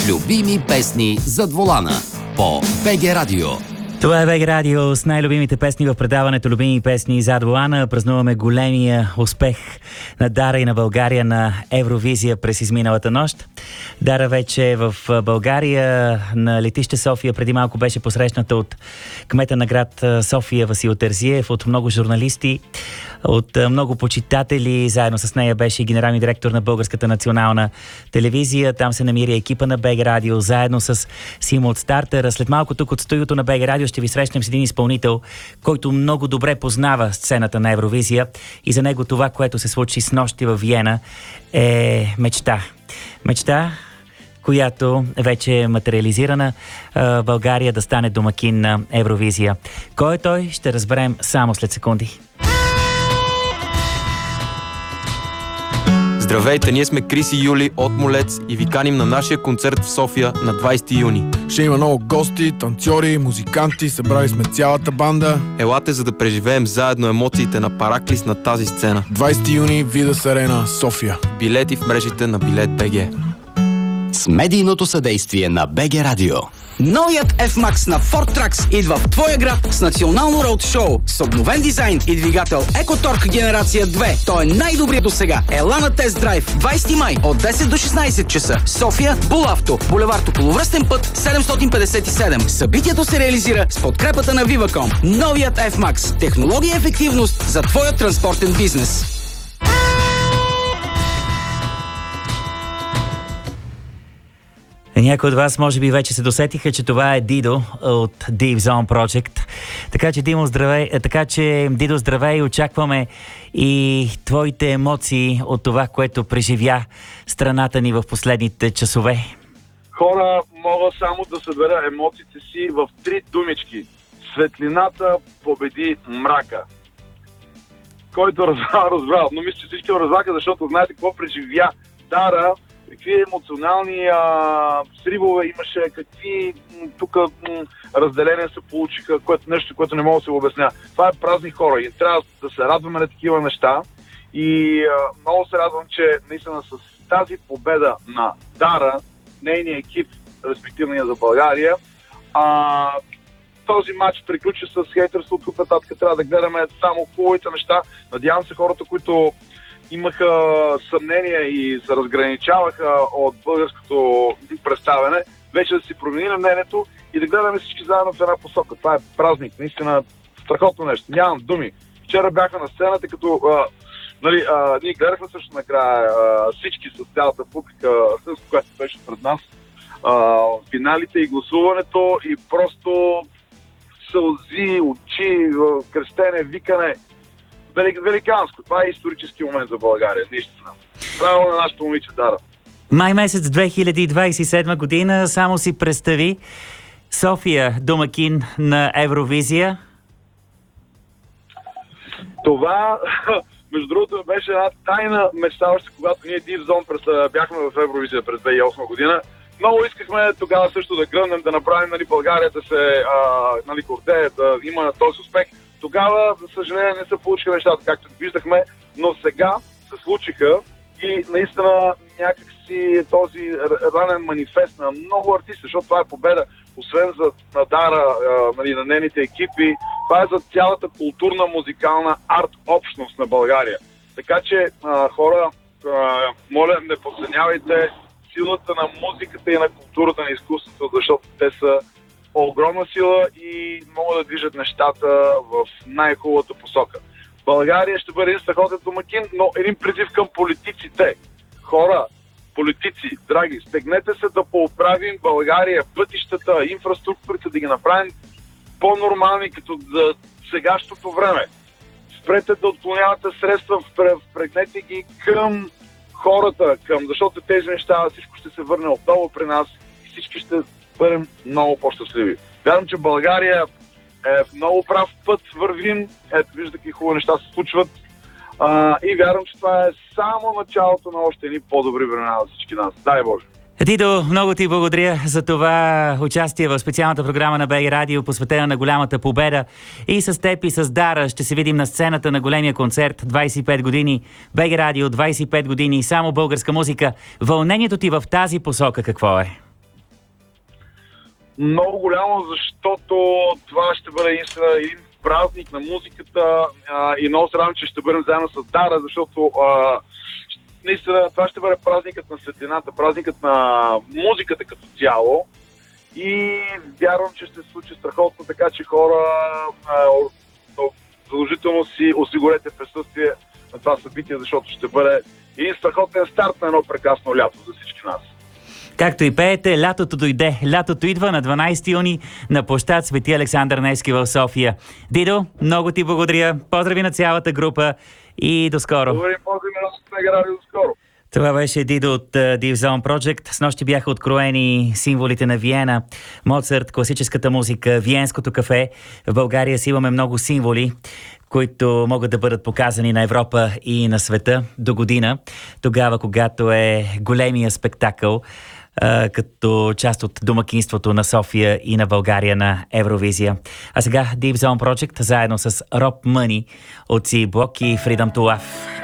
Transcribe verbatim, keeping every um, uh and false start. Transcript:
Любими песни зад волана по БГ Радио. Това е БГ Радио с най-любимите песни в предаването Любими песни зад волана. Празнуваме големия успех на Дара и на България на Евровизия през изминалата нощ. Дара вече е в България на летище София. Преди малко беше посрещната от кмета на град София Васил Терзиев, от много журналисти, от много почитатели. Заедно с нея беше и генерален директор на Българската национална телевизия. Там се намира екипа на БГ Радио, заедно с Симо от Стартера. След малко тук от студиото на БГ Радио ще ви срещнем с един изпълнител, който много добре познава сцената на Евровизия, и за него това, което се случи с нощи във Виена, е мечта. Мечта, която вече е материализирана, България да стане домакин на Евровизия. Кой е той, ще разберем само след секунди. Здравейте, ние сме Крис и Юли от Молец и ви каним на нашия концерт в София на двайсети юни. Ще има много гости, танцори, музиканти, събрали сме цялата банда. Елате, за да преживеем заедно емоциите на Параклис на тази сцена. двайсети юни, Видас Арена, София. Билети в мрежите на Билет БГ. С медийното съдействие на БГ Радио. Новият F-Max на Ford Trucks идва в твоя град с национално роудшоу с обновен дизайн и двигател EcoTorque генерация две. Той е най-добрият до сега. Ела на тест драйв двайсети май от десет до шестнайсет часа. София, Булавто, булевард Околовръстен път седемстотин петдесет и седем. Събитието се реализира с подкрепата на Viva.com. Новият F-Max. Технология и ефективност за твоя транспортен бизнес. Някои от вас може би вече се досетиха, че това е Дидо от Deep Zone Project. Така че, Димо, здравей, така че, Дидо, здравей, очакваме и твоите емоции от това, което преживя страната ни в последните часове. Хора, мога само да събера емоциите си в три думички. Светлината победи мрака. Който разбрал, разбрал. Но мисля, че всички разбраха, защото знаете какво преживя Дара, какви емоционални а, сривове имаше, какви тук разделения се получиха, което нещо, което не мога да се обясня. Това е празни хора и трябва да се радваме на такива неща. И а, много се радвам, че наистина с тази победа на Дара, нейния екип, респективния за България, а, този матч приключи с хейтерство. Тук нататък трябва да гледаме само хубавите неща. Надявам се хората, които имаха съмнения и се разграничаваха от българското представяне, вече да си променим мнението и да гледаме всички заедно в една посока. Това е празник, наистина страхотно нещо. Нямам думи. Вчера бяха на сцената, като а, нали, а, ние гледахме също накрая а, всички с цялата публика, с която беше пред нас, а, финалите и гласуването, и просто сълзи, очи, крещене, викане. Велик, великанско. Това е исторически момент за България. Наистина. Право на нашото момиче Дара. Май месец две хиляди двайсет и седма година, само си представи, София домакин на Евровизия. Това, между другото, беше една тайна мечта, още когато ние Deep Zone бяхме в Евровизия през две хиляди и осма година. Много искахме тогава също да гръмнем, да направим, нали, България да се а, нали, гордее, да има този успех. Тогава, за съжаление, не се получиха нещата, както виждахме, но сега се случиха и наистина някакси този ранен манифест на много артисти, защото това е победа, освен за на Дара, нали, на нейните екипи, това е за цялата културна, музикална арт-общност на България. Така че, а, хора, а, моля, не подценявайте силата на музиката и на културата на изкуството, защото те са огромна сила и могат да движат нещата в най-хубавата посока. България ще бъде един страхотен домакин, но един призив към политиците. Хора, политици, драги, стегнете се да поправим България, пътищата, инфраструктурите, да ги направим по-нормални като за сегашното време. Спрете да отклонявате средства, впрегнете ги към хората, към, защото тези неща, всичко ще се върне отново при нас и всички ще бъдем много по-щастливи. Вярвам, че България е в много прав път, вървим. Ето, виждате какви хубави неща се случват. А, и вярвам, че това е само началото на още едни по-добри времена за всички нас. Дай Боже! Дидо, много ти благодаря за това участие в специалната програма на БГ Радио, посветена на голямата победа. И с теб, и с Дара ще се видим на сцената на големия концерт. двайсет и пет години. БГ Радио, двайсет и пет години. Само българска музика. Вълнението ти в тази посока какво е? Много голямо, защото това ще бъде един празник на музиката а, и много се радвам, че ще бъдем заедно с Дара, защото а, наистина това ще бъде празникът на светлината, празникът на музиката като цяло и вярвам, че ще се случи страхотно, така че хора а, задължително си осигурете присъствие на това събитие, защото ще бъде един страхотен старт на едно прекрасно лято за всички нас. Както и пеете, лятото дойде. Лятото идва на дванайсети юни на площад Свети Александър Невски в София. Дидо, много ти благодаря. Поздрави на цялата група и до скоро. Благодарим, поздрави на Снега Радио, до скоро. Това беше Дидо от uh, Deep Zone Project. С нощи бяха откроени символите на Виена, Моцарт, класическата музика, Виенското кафе. В България си имаме много символи, които могат да бъдат показани на Европа и на света до година, тогава когато е големия спектакъл, Uh, като част от домакинството на София и на България на Евровизия. А сега Deep Zone Project заедно с Rob Money от C-Block и Freedom to Love.